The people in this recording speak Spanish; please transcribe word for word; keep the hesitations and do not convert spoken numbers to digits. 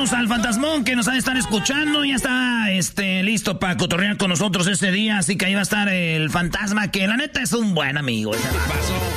Saludos al fantasmón que nos ha de estar escuchando. Ya está este, listo para cotorrear con nosotros ese día. Así que ahí va a estar el fantasma, que la neta es un buen amigo. ¿Qué pasó?